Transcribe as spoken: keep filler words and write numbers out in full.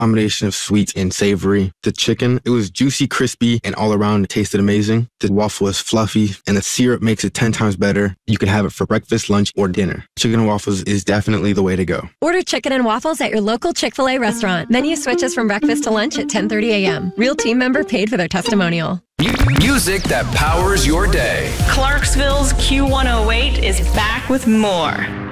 combination of sweet and savory. The chicken, it was juicy, crispy, and all around it tasted amazing. The waffle is fluffy, and the syrup makes it ten times better. You can have it for breakfast, lunch, or dinner. Chicken and waffles is definitely the way to go. Order chicken and waffles at your local Chick-fil-A restaurant. Menu switches from breakfast to lunch at ten thirty a.m. Real team member paid for their testimonial. Music that powers your day. Clarksville's Q one oh eight is back with more.